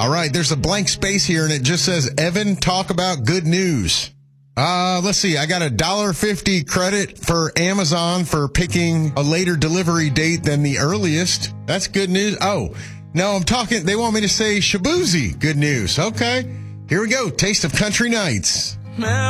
All right, there's a blank space here, and it just says, Evan, talk about good news. Let's see. I got a $1.50 credit for Amazon for picking a later delivery date than the earliest. That's good news. Oh, no, they want me to say Shabuzi. Good news. Okay, here we go. Taste of Country Nights.